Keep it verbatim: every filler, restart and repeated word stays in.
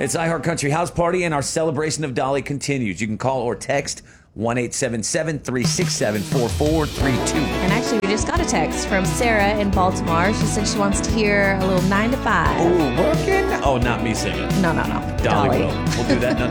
It's iHeart Country House Party, and our celebration of Dolly continues. You can call or text one eight seven seven, three six seven, four four three two. And actually, we just got a text from Sarah in Baltimore. She said she wants to hear a little nine to five. Oh, working? Oh, not me singing. No, no, no. Dolly, Dolly. will. We'll do that in